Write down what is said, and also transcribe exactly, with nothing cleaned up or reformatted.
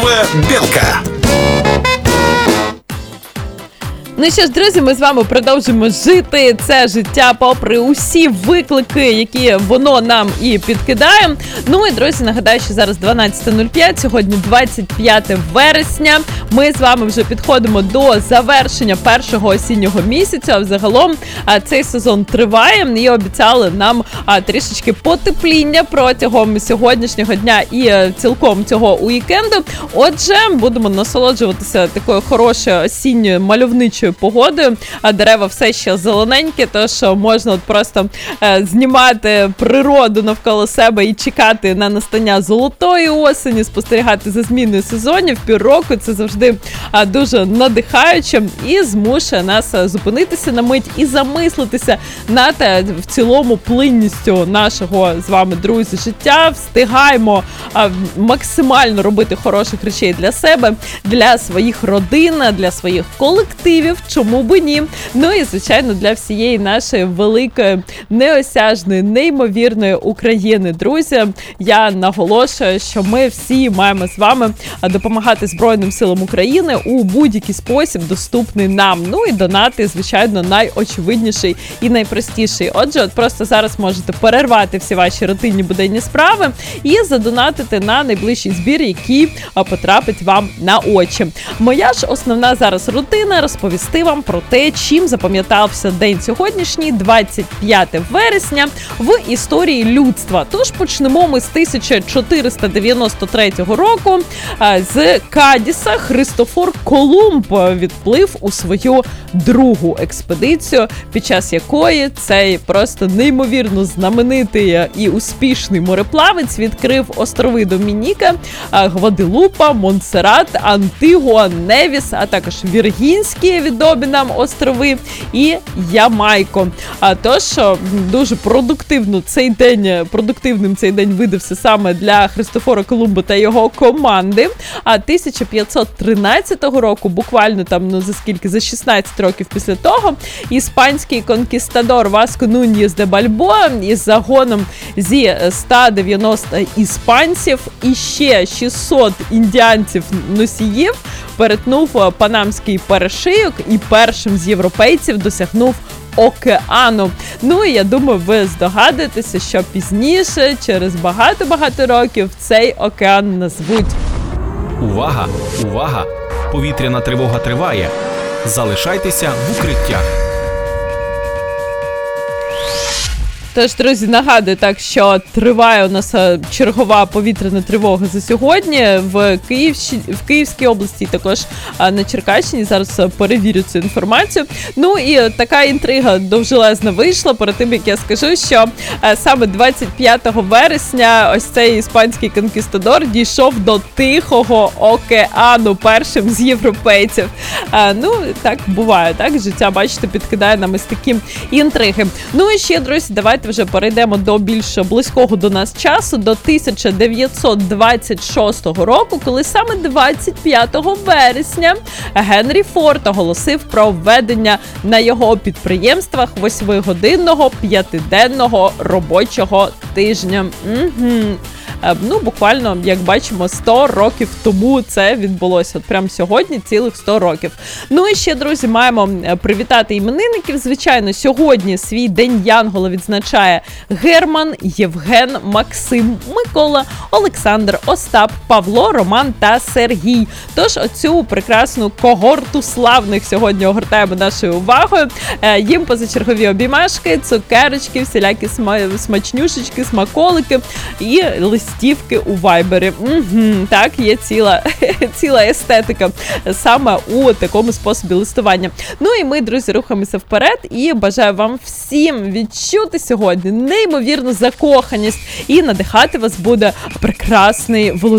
Ранкова білка. Ну що ж, друзі, ми з вами продовжимо жити це життя попри усі виклики, які воно нам і підкидає. Ну і, друзі, нагадаю, що зараз дванадцяте нуль п'ять, сьогодні двадцять п'яте вересня. Ми з вами вже підходимо до завершення першого осіннього місяця. Взагалом цей сезон триває і обіцяли нам трішечки потепління протягом сьогоднішнього дня і цілком цього уікенду. Отже, будемо насолоджуватися такою хорошою осінньою мальовничою погодою, а дерева все ще зелененькі, тож можна от просто е, знімати природу навколо себе і чекати на настання золотої осені, спостерігати за зміною сезонів півроку. Це завжди е, дуже надихаюче і змушує нас зупинитися на мить і замислитися над е, в цілому плинністю нашого з вами, друзі, життя. Встигаємо е, максимально робити хороших речей для себе, для своїх родин, для своїх колективів. Чому би ні? Ну і, звичайно, для всієї нашої великої, неосяжної, неймовірної України. Друзі, я наголошую, що ми всі маємо з вами допомагати Збройним силам України у будь-який спосіб, доступний нам. Ну і донати, звичайно, найочевидніший і найпростіший. Отже, от просто зараз можете перервати всі ваші рутинні буденні справи і задонатити на найближчий збір, який потрапить вам на очі. Моя ж основна зараз рутина – розповісти вам про те, чим запам'ятався день сьогоднішній, двадцять п'яте вересня, в історії людства. Тож почнемо ми з тисяча чотириста дев'яносто третього року. З Кадіса Христофор Колумб відплив у свою другу експедицію, під час якої цей просто неймовірно знаменитий і успішний мореплавець відкрив острови Домініка, Гваделупа, Монсеррат, Антигуа, Невіс, а також Віргінські відомі нам острови і Ямайко. А тож дуже продуктивно цей день, продуктивним цей день видався саме для Христофора Колумба та його команди. А тисяча п'ятсот тринадцятого року, буквально там, ну за скільки, за шістнадцять років після того, іспанський конкістадор Васко Нуньєс де Бальбоа із загоном зі ста дев'яноста іспанців і ще шістсот індіанців-носіїв перетнув Панамський перешийок і першим з європейців досягнув океану. Ну і я думаю, ви здогадуєтеся, що пізніше, через багато-багато років, цей океан назвуть. Увага! Увага! Повітряна тривога триває. Залишайтеся в укриттях. Тож, друзі, нагадую так, що триває у нас чергова повітряна тривога за сьогодні в, Київщ... в Київській області, також на Черкащині. Зараз перевірю цю інформацію. Ну і така інтрига довжелезна вийшла перед тим, як я скажу, що саме двадцять п'ятого вересня ось цей іспанський конкістадор дійшов до Тихого океану першим з європейців. Ну, так буває, так? Життя, бачите, підкидає нам ось такі інтриги. Ну і ще, друзі, давайте вже перейдемо до більш близького до нас часу, до тисяча дев'ятсот двадцять шостого року, коли саме двадцять п'ятого вересня Генрі Форд оголосив про введення на його підприємствах восьмигодинного п'ятиденного робочого тижня. Угу. Ну, буквально, як бачимо, сто років тому це відбулося. От прямо сьогодні цілих сто років. Ну і ще, друзі, маємо привітати іменинників. Звичайно, сьогодні свій День Янгола відзначає Герман, Євген, Максим, Микола, Олександр, Остап, Павло, Роман та Сергій. Тож оцю прекрасну когорту славних сьогодні огортаємо нашою увагою. Їм позачергові обіймашки, цукерочки, всілякі смачнюшечки, смаколики і листівки у Вайбері. Угу, так, є ціла, ціла естетика саме у такому способі листування. Ну і ми, друзі, рухаємося вперед і бажаю вам всім відчути сьогодні неймовірну закоханість і надихати вас буде прекрасний Володимир